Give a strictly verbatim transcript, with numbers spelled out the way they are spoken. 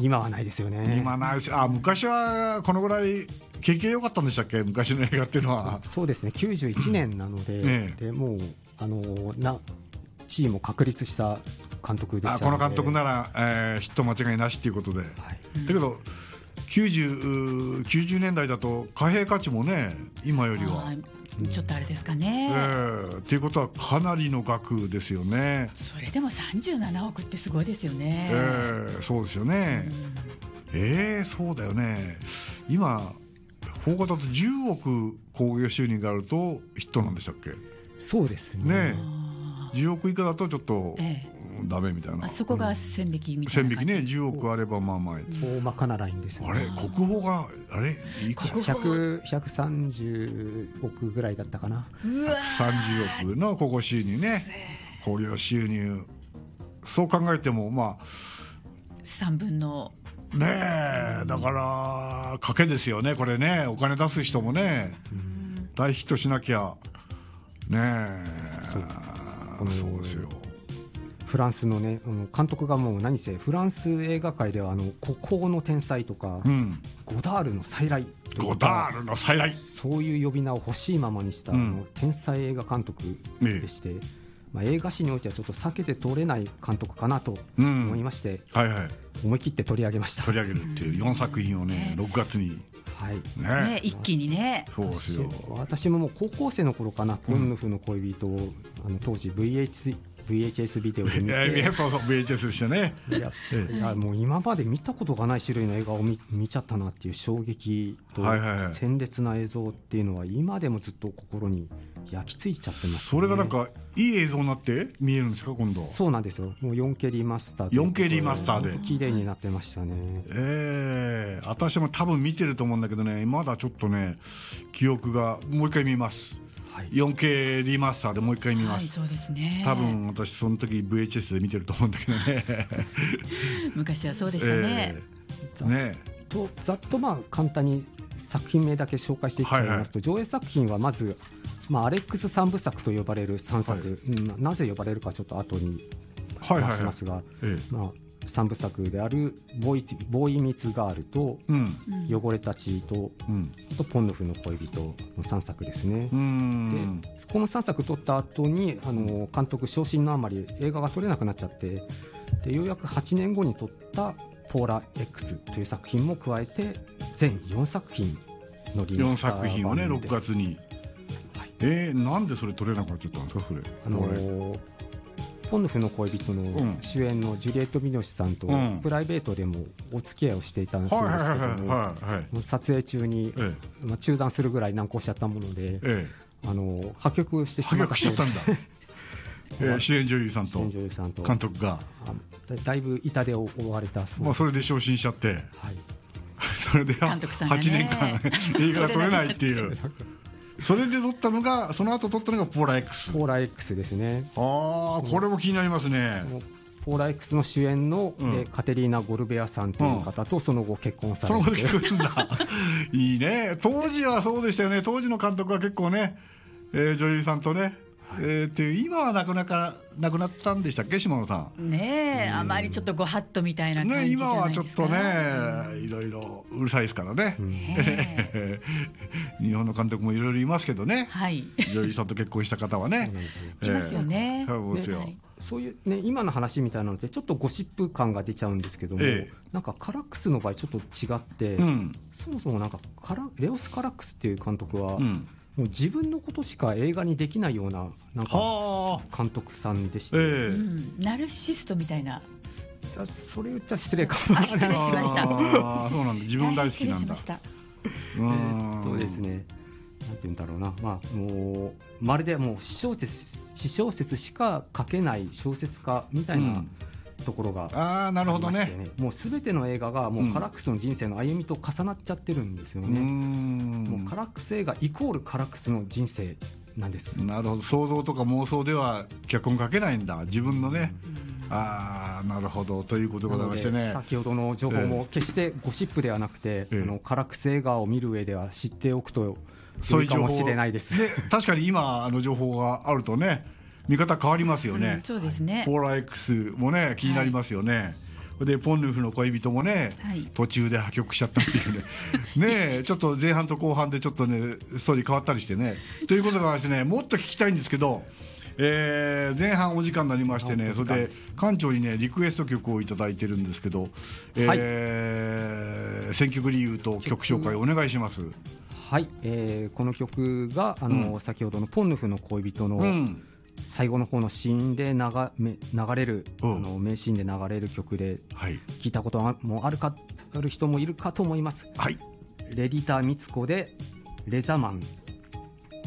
今はないですよね。 今ないし、あ、昔はこのぐらい経験良かったんでしたっけ、昔の映画っていうのは。 そうですね、きゅうじゅういちねんなので、ね、でもうあのな地位も確立した監督でしたので、 あ、この監督なら、えー、ヒット間違いなしということで、はい、だけどきゅうじゅう、きゅうじゅうねんだいだと貨幣価値もね、今よりはちょっとあれですかね。 えー、っていうことはかなりの額ですよね。 それでもさんじゅうななおくってすごいですよね。 えー、そうですよね。うん、えー、そうだよね。今邦画だとじゅうおく興行収入があるとヒットなんでしたっけ。 そうですね。 ね、じゅうおく以下だとちょっと、ええ、ダメみたいな。 あそこが線引きみたいな感じ。 線引きね、じゅうおくあればまあまあ大まかなラインですね。 あれ国宝があれいくらひゃくさんじゅうおくぐらいだったかな。 ひゃくさんじゅうおくの興行収入ね、興行収入、そう考えてもまあさんぶんのねえ、だから賭けですよねこれね。お金出す人もね、大ヒットしなきゃねえ。 そうそうですよ。 フランスのね、監督がもう何せフランス映画界ではあの孤高の天才とか、うん、ゴダールの再来とか、 ゴダールの再来、 そういう呼び名を欲しいままにした、うん、あの天才映画監督でして、ええ、まあ、映画史においてはちょっと避けて通れない監督かなと思いまして、うん、はいはい、思い切って取り上げました。 取り上げるっていうよんさく品をね、ろくがつに、 はいねね、一気にね。 そうですよ。 私ももう高校生の頃かな、ポンヌフの恋人を、うん、あの当時 ブイエイチブイエイチエス ビデオで見て、 いやそうそう ブイエイチエス でしたね。 いや、いやもう今まで見たことがない種類の映画を 見, 見ちゃったなっていう衝撃と鮮烈な映像っていうのは今でもずっと心に焼き付いちゃってます、ね、 それがなんかいい映像になって見えるんですか今度。 そうなんですよ。もう よんケー リマスターでよんケー リマスターで綺麗になってましたね。 えー、私も多分見てると思うんだけどね、まだちょっとね記憶が、もう一回見ます、はい、よんケー リマスターでもう一回見ます、はい、 そうですね。 多分私その時 ブイエイチエス で見てると思うんだけどね昔はそうでしたね、 えー、ねとざっとまあ簡単に作品名だけ紹介していきますと、はいはい、上映作品はまず、まあ、アレックス三部作と呼ばれるさんさく、はい、なぜ呼ばれるかちょっと後に話しますが、はいはいはい、まあさんぶさくであるボーイ、ボーイミツガールと、うん、汚れた血と、うん、あとポンヌフの恋人のさんさくですね。うんでこのさんさく撮った後にあの監督昇進のあまり映画が撮れなくなっちゃって、でようやくはちねんごに撮ったポーラ X という作品も加えて全よんさく品のリリース版です。 よんさく品をねろくがつに、はい、えー、なんでそれ撮れなくなっちゃったんですかそれ。 あのーポンヌフの恋人の主演のジュリエット・ビノシさんとプライベートでもお付き合いをしていたんですけども、撮影中に、ええ、まあ、中断するぐらい難航しちゃったもので、ええ、あの破局してしまった。 破局しちゃったんだえー、主演女優さんと監督がだ, だいぶ痛手を負われたそうです。 まあ、それで昇進しちゃって、はい、それではちねんかん映画が撮れないっていうそれで撮ったのが、その後撮ったのがポーラ X。 ポーラ X ですね。 ああ、これも気になりますね。 ポーラ X の主演の、うん、カテリーナ・ゴルベアさんという方とその後結婚されて、 その後結婚するんだいいね。当時はそうでしたよね。当時の監督は結構ね、えー、女優さんとね、えー、っていう今はなくなかなくなったんでしたっけ島野さん。ねえ、あまりちょっとご法度みたいな感じじゃないですか、 ね、今はちょっとね、いろいろうるさいですからね、ね日本の監督もいろいろいますけどね、はい、女優さんと結婚した方はねいますよね。 そうですよ、ね、そういう、ね、今の話みたいなのってちょっとゴシップ感が出ちゃうんですけども、ええ、なんかカラックスの場合ちょっと違って、うん、そもそもなんかカラレオス・カラックスっていう監督は、うん、もう自分のことしか映画にできないような、なんか監督さんでして、えーうん、ナルシストみたいな。 いやそれ言っちゃ失礼かも。 失礼しました。 あそうなんだ、自分大好きなんだ。 えー、そうですね、なんて言うんだろうな、まあ、もうまるでもう私小説、私小説しか書けない小説家みたいな、うんところがありまして、ね、あー、なるほどね。もう全ての映画がもうカラックスの人生の歩みと重なっちゃってるんですよね。うん、もうカラックス映画イコールカラックスの人生なんです。 なるほど、想像とか妄想では脚本書けないんだ、自分のね。ああ、なるほどということでございましてね、 先ほどの情報も決してゴシップではなくて、ええ、あのカラックス映画を見る上では知っておくといいかもしれないです。 で確かに今あの情報があるとね、見方変わりますよね、 うん、そうですね。 ポーラ X もね気になりますよね、はい、 でポンヌフの恋人もね、 はい、 途中で破局しちゃったっていうねねえちょっと前半と後半でちょっとねストーリー変わったりしてねということがですねもっと聞きたいんですけど、えー、前半お時間になりましてねそれで館長にねリクエスト曲をいただいてるんですけど、えー、選曲理由と曲紹介お願いします。 はい、えー、この曲があの、うん、先ほどのポンヌフの恋人の、うん最後の方のシーンで流, 流れる、うん、あの名シーンで流れる曲で、はい、聞いたこともあるかある人もいるかと思います、 はい、 レディタ・ミツコでレザマン